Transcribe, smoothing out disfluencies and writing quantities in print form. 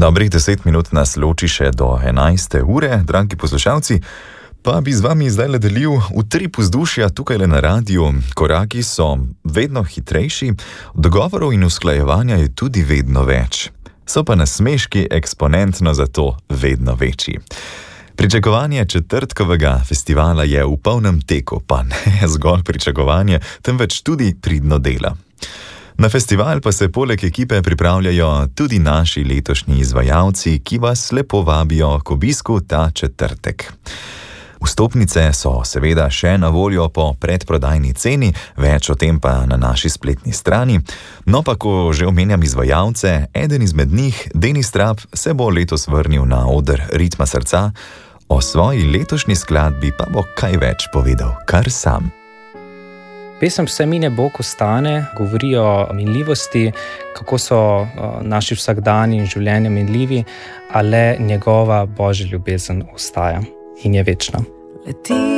Dobrih 10 minut nas loči še do 11. ure, dragi poslušalci, pa bi z vami zdaj delil utrip vzdušja tukaj na radiju. Koraki so vedno hitrejši, dogovorov in usklajevanja je tudi vedno več. So pa nasmeški eksponentno zato vedno večji. Pričakovanje četrtkovega festivala je v polnem teku, pa ne zgolj pričakovanje, temveč tudi pridno delo. Na festival pa se poleg ekipe pripravljajo tudi naši letošnji izvajalci, ki vas lepo vabijo k obisku ta četrtek. Vstopnice so seveda še na voljo po predprodajni ceni, več o tem pa na naši spletni strani. No pa ko že omenjam izvajalce, eden izmed njih, Denis Trap, se bo letos vrnil na oder Ritma srca, o svoji letošnji skladbi pa bo kaj več povedal kar sam. Pesem Vse mine, Bog ostane govori o minljivosti, kako so naši vsakdani in življenje minljivi, a le njegova božja ljubezen ostaja in je večna.